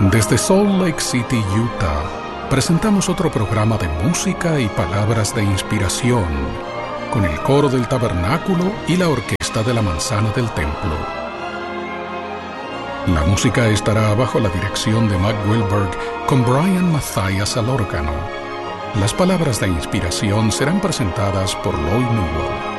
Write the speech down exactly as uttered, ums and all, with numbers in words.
Desde Salt Lake City, Utah, presentamos otro programa de música y palabras de inspiración, con el coro del tabernáculo y la orquesta de la manzana del templo. La música estará bajo la dirección de Mac Wilberg con Brian Mathias al órgano. Las palabras de inspiración serán presentadas por Lloyd Newell.